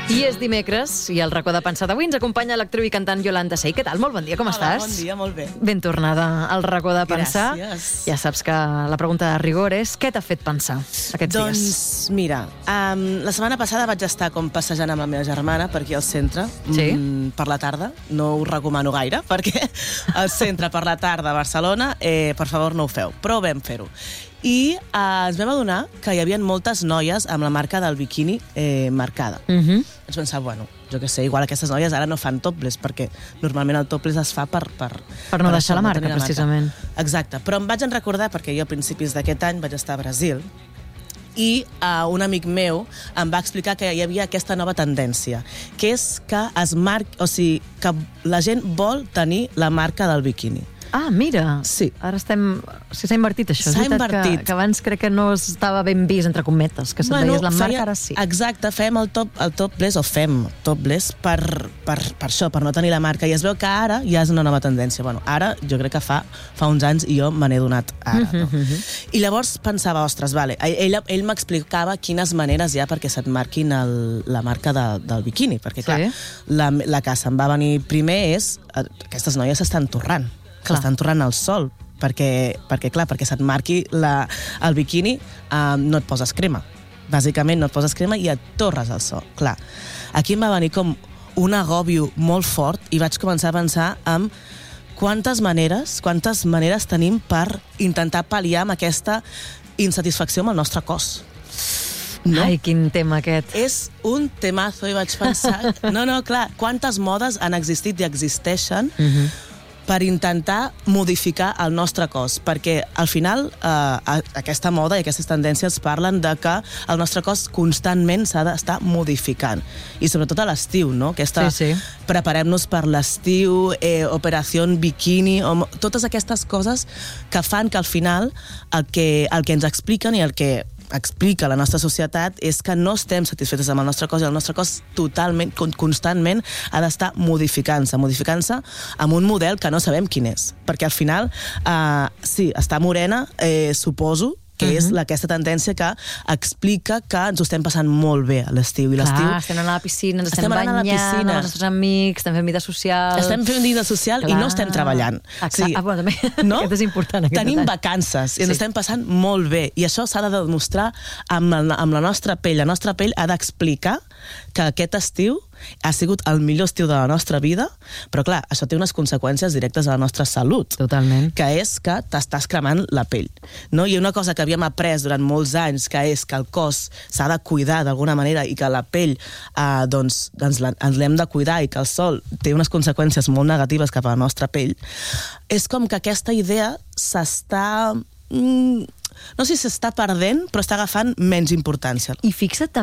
I és dimecres, i el racó de pensar d'avui ens acompanya l'actriu i cantant Iolanda Sey. Què tal? Molt bon dia, com estàs? Bon dia, molt bé. Ben tornada al racó de pensar. Gràcies. Ja saps que la pregunta de rigor és què t'ha fet pensar aquests dies? Doncs mira, la setmana passada vaig estar com passejant amb la meva germana per aquí al centre, per la tarda. No ho recomano gaire, perquè al centre per la tarda a Barcelona, per favor, no ho feu. Però vam fer-ho. I ens vam adonar que hi havia moltes noies amb la marca del biquini marcada. Vaig pensar, bueno, jo què sé, igual aquestes noies ara no fan topless, perquè normalment el topless es fa per no deixar la marca, precisament. Exacte, però em vaig recordar, perquè jo a principis d'aquest any vaig estar a Brasil, i un amic meu em va explicar que hi havia aquesta nova tendència, que és que que la gent vol tenir la marca del biquini. Ah, mira, sí. Ara s'ha invertit això. S'ha invertit. Que abans crec que no estava ben vist, entre cometes, que se't veies la marca, ara sí. Exacte, fem el topless, o fem topless per això, per no tenir la marca, i es veu que ara ja és una nova tendència. Bueno, ara jo crec que fa uns anys i jo me n'he donat ara. No? I llavors pensava, ostres, vale, ell m'explicava quines maneres hi ha perquè se't marquin la marca del biquini, perquè clar, la que se'm va venir primer és aquestes noies s'estan torrant. S'estan tornant al sol, perquè se't marqui el biquini no et poses crema. Bàsicament no et poses crema i et torres al sol. Clar, aquí em va venir com un agòbio molt fort i vaig començar a pensar en quantes maneres tenim per intentar pal·liar amb aquesta insatisfacció amb el nostre cos. No? Ai, quin tema aquest. És un temazo i vaig pensar... No, clar, quantes modes han existit i existeixen per intentar modificar el nostre cos, perquè al final aquesta moda i aquestes tendències parlen de que el nostre cos constantment s'ha d'estar modificant, i sobretot a l'estiu, no? Preparem-nos per l'estiu, operació biquini, totes aquestes coses que fan que al final el que ens expliquen i el que explica la nostra societat és que no estem satisfetes amb el nostre cos, i el nostre cos totalment, constantment ha d'estar modificant-se amb un model que no sabem quin és, perquè al final sí, està morena, suposo que és aquesta tendència que explica que ens ho estem passant molt bé a l'estiu. Clar, estem anant a la piscina, ens estem banyant amb els nostres amics, estem fent vida social... Estem fent vida social i no estem treballant. Bueno, també, aquest és important. Tenim vacances i ens estem passant molt bé, i això s'ha de demostrar amb la nostra pell. La nostra pell ha d'explicar que aquest estiu ha sigut el millor estiu de la nostra vida, però clar, això té unes conseqüències directes a la nostra salut. Totalment. Que és que t'estàs cremant la pell. No? I una cosa que havíem après durant molts anys, que és que el cos s'ha de cuidar d'alguna manera i que la pell ens l'hem de cuidar i que el sol té unes conseqüències molt negatives cap a la nostra pell, és com que aquesta idea s'està... no sé si s'està perdent, però està agafant menys importància. I fixa't